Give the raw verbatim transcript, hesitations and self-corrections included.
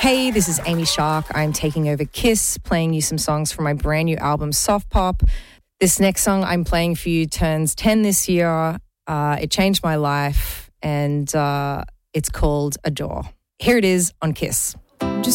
Hey, this is Amy Shark. I'm taking over KISS, playing you some songs from my brand new album, Soft Pop. This next song I'm playing for you turns ten this year. Uh, it changed my life, and uh, it's called Adore. Here it is on KISS.